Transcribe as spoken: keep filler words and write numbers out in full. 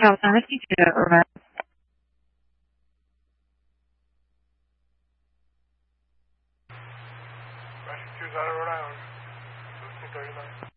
California fifty-two, Irvine. Russian two's out of Rhode Island, fifteen thirty-nine.